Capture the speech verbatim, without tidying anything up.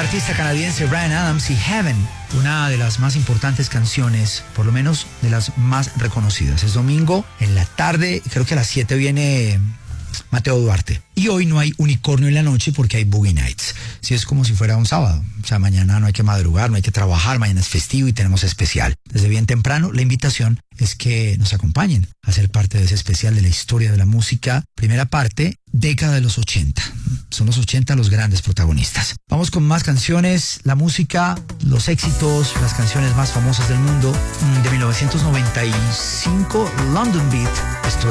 artista canadiense Bryan Adams y Heaven, una de las más importantes canciones, por lo menos de las más reconocidas. Es domingo en la tarde, creo que a las siete viene Mateo Duarte. Y hoy no hay unicornio en la noche porque hay Boogie Nights. Sí, es como si fuera un sábado. O sea, mañana no hay que madrugar, no hay que trabajar, mañana es festivo y tenemos especial. Desde bien temprano, la invitación es que nos acompañen a ser parte de ese especial de la historia de la música. Primera parte, década de los ochenta. Son los ochenta los grandes protagonistas. Vamos con más canciones, la música, los éxitos, las canciones más famosas del mundo. De mil novecientos noventa y cinco, London Beat. Esto